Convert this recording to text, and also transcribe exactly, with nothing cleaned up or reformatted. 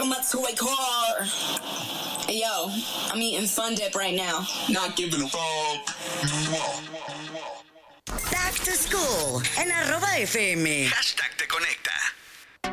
Welcome up to a car. Hey, yo, I'm eating Fun Dip right now. Not giving a fuck. Back to School en arroba F M. Hashtag te conecta.